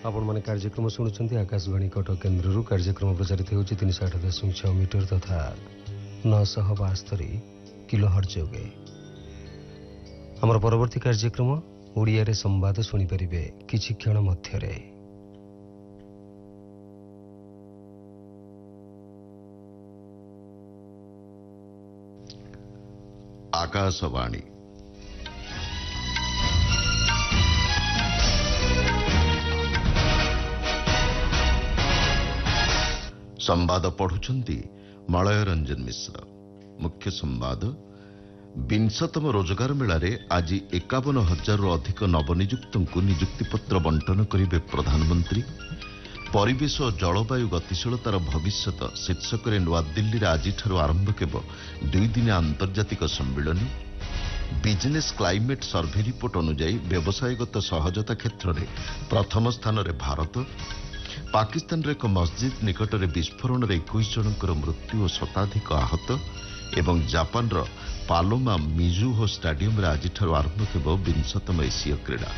आपण माने कार्यक्रम शुणुंट आकाशवाणी कटक केन्द्र कार्यक्रम प्रचारित होती 308.6 मीटर तथा 972 किलोहर्ट्ज जोगे। आमर परवर्ती कार्यक्रम ओडिया रे संवाद शुणिपारे किछि क्षण मध्यरे। आकाशवाणी संवाद पढ़ुछंती मलय रंजन मिश्र। मुख्य संवाद विंशतम रोजगार मेलारे आज 51,000 अधिक नवनियुक्त नियुक्तिपत्र बंटन करेंगे प्रधानमंत्री। परिवेश और जलवायु गतिशीलतार भविष्यत शीर्षक नुआदिल्ली आज आरंभ केब 2 दिनिया आंतर्जातिक सम्मेलन। बिजनेस क्लाइमेट सर्वे रिपोर्ट अनुଯାयी व्यवसायगत सहजता क्षेत्र में प्रथम स्थान रे भारत। पाकिस्तान रे एक मस्जिद निकट में विस्फोरण 21 जनकर मृत्यु और शताधिक आहत। एवं जापान रो पालोमा मिजुहो स्टाडियम रे आज आरंभ केब 20तम एसीय क्रीड़ा।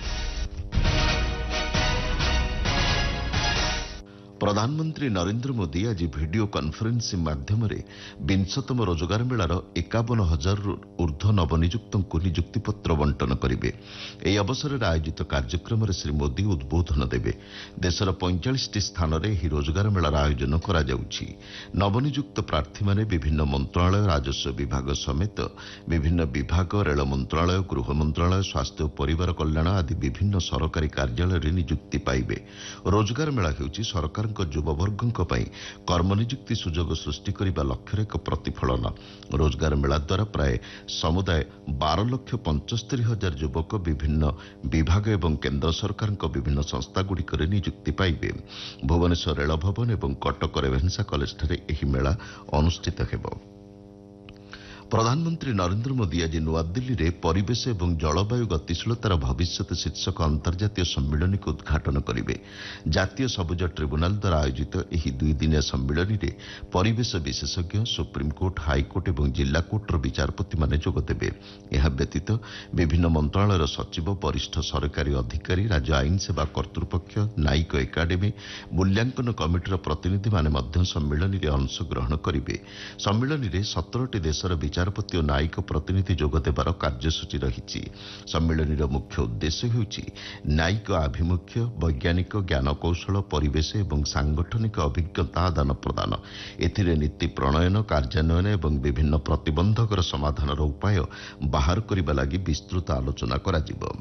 प्रधानमंत्री नरेंद्र मोदी आज वीडियो कॉन्फ्रेंसिंग माध्यम 20तम रोजगार मेलार 51,000 ऊर्ध्व नवनियुक्त नियुक्तिपत्र बंटन करेंगे। यह अवसर में आयोजित कार्यक्रम में श्री मोदी उद्बोधन देवे। देशर 45 स्थान में यह रोजगार मेलार आयोजन करा जाउछि। नवनियुक्त प्रार्थी माने विभिन्न मंत्रालय, राजस्व विभाग समेत विभिन्न विभाग, रेल मंत्रालय, गृह मंत्रालय, स्वास्थ्य और परिवार कल्याण आदि विभिन्न सरकारी कार्यालय नियुक्ति पाइबे। रोजगार मेला हेउछि सरकार युववर्गों कर्मनियुक्ति सुजोग सृष्टि करने लक्ष्य एक प्रतिफलन। रोजगार मेला द्वारा प्राय समुदाय 12,75,000 युवक विभिन्न विभाग एवं केन्द्र सरकार विभिन्न संस्थागुड़िक नियुक्ति पाइबे। भुवनेश्वर रेल भवन एवं कटक रेभेन्सा कॉलेज ठारे एही मेला अनुष्ठित हेब। प्रधानमंत्री नरेंद्र मोदी आज नुआदिल्ली रे परिवेश एवं जलवायु गतिशीलतार भविष्यत शीर्षक अंतर्जातीय सम्मेलन को उद्घाटन करेंगे। जातीय सबुज ट्रिब्यूनाल द्वारा आयोजित यह 2 दिनिया सम्मेलन में परिवेश विशेषज्ञ, सुप्रीमकोर्ट, हाईकोर्ट एवं जिला कोर्टर विचारपति माने जोग देबे। यह व्यतीत विभिन्न मंत्रालयर सचिव, वरिष्ठ सरकारी अधिकारी, राज्य आईन सेवा कर्तृपक्ष, न्यायिक एकाडेमी, मूल्यांकन कमिटर प्रतिनिधि माने मध्य सम्मेलन में अंशग्रहण करेंगे। सम्मेलन में 17टी देशर विचारपति और न्यायिक प्रतिनिधि जोग देवार कार्यसूची रही। सम्मेलन मुख्य उद्देश्य होउछि न्यायिक आभिमुख्य, वैज्ञानिक ज्ञानकौशल, परिवेश एवं सांगठनिक अभिज्ञता आदान प्रदान। एथिरे नीति प्रणयन, कार्यान्वयन एवं विभिन्न प्रतिबंधकर समाधान उपाय बाहर करने लगी विस्तृत आलोचना कराजिबो।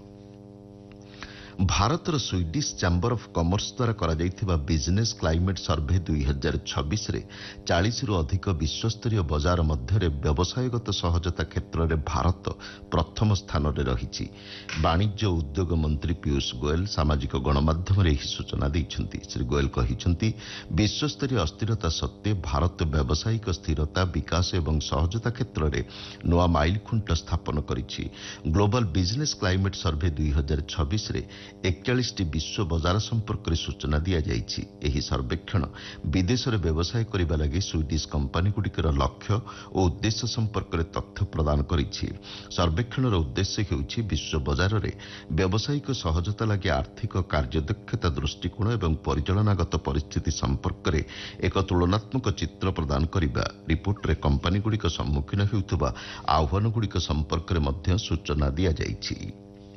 भारतर स्वीडिश चैम्बर ऑफ कॉमर्स द्वारा करा जायथिबा बिजनेस क्लाइमेट सर्वे 2026 रे 40 रु अधिक विश्वस्तरीय बाजार मध्य व्यवसायगत सहजता क्षेत्र में भारत प्रथम स्थान में रही। वाणिज्य उद्योग मंत्री पीयूष गोयल सामाजिक गणमाध्यम यह सूचना देइछन्ति। श्री गोयल कहिछन्ति विश्वस्तरीय अस्थिरता सत्वे भारत व्यावसायिक स्थिरता, विकास एवं सहजता क्षेत्र में नवा माइलखुंट स्थापन करिछि। ग्लोबल बिजनेस क्लाइमेट सर्वे 2026 रे 41टी विश्व बाजार संपर्क सूचना दिया जाइछि। एही सर्वेक्षण विदेश में व्यवसाय करने लगी स्वीडिश कंपनी गुड़िकर लक्ष्य और उद्देश्य संपर्क में तथ्य प्रदान करिछि। सर्वेक्षणर उद्देश्य हेउछि विश्व बाजार में व्यावसायिक सहजता लगी आर्थिक कार्यदक्षता दृष्टिकोण एवं परिचालनागत परिस्थिति संपर्क में एक तुलनात्मक चित्र प्रदान करिबा। रिपोर्ट रे कंपनी गुड़िक सम्मुखीन हेउथबा आह्वान गुड़िक संपर्क में मध्य सूचना दिया जाइछि।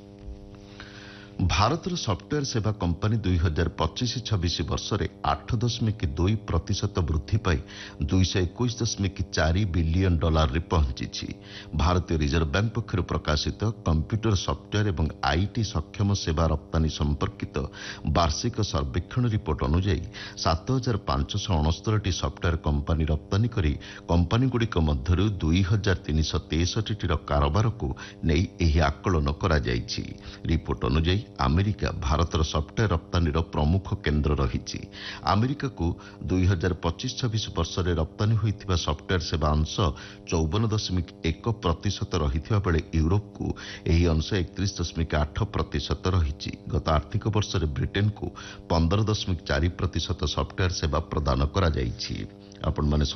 भारतर सॉफ्टवेयर सेवा कंपनी 2025-26 वर्ष में 8.2% वृद्धि पाई 221.4 बिलियन डॉलर रे पहुंची। भारतीय रिजर्व बैंक पक्षर प्रकाशित कंप्यूटर सॉफ्टवेयर एवं आईटी सक्षम सेवा रप्तानी संपर्कित वार्षिक सर्वेक्षण रिपोर्ट अनुଯାयी 7,569 सॉफ्टवेयर कंपनी रप्तानी करी कंपनीगुड़िक मध्यरु 2,363 कारोबार को नहीं यह आकलन करा जायछि। रिपोर्ट अनुଯାयी अमेरिका भारतर सॉफ्टवेयर रप्तानीर प्रमुख केन्द्र रही। अमेरिका को 2025-26 वर्ष में रप्तानी होइथिबा सॉफ्टवेयर सेवा अंश 54.1% रहिथिबा बेले यूरोप को यही अंश 31.8% रही। गत आर्थिक वर्ष में ब्रिटेन को 15.4% सॉफ्टवेयर सेवा प्रदान करा जाइछि। आपण माने